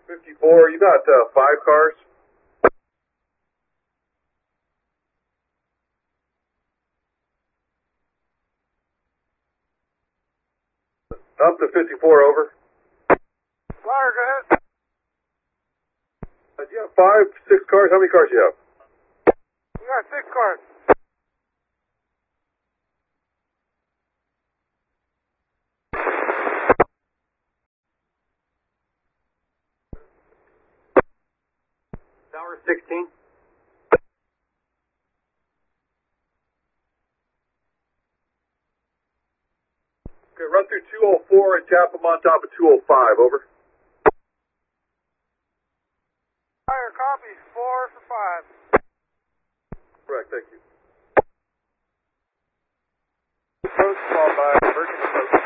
54, you got 5 cars? Up to 54, over. Flyer, go ahead. You have 5, 6 cars? How many cars do you have? We got 6 cars. Tower 16. Okay, run through 204 and tap them on top of 205, over. Flyer, copy. 4 for 5. Correct, thank you. Approach followed by emergency approach.